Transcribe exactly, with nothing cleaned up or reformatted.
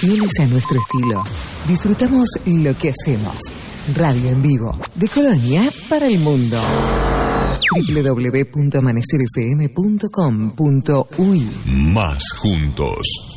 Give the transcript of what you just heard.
Fieles a nuestro estilo, disfrutamos lo que hacemos. Radio en vivo, de Colonia para el mundo. doble u doble u doble u punto amanecer f m punto com punto u y Más juntos.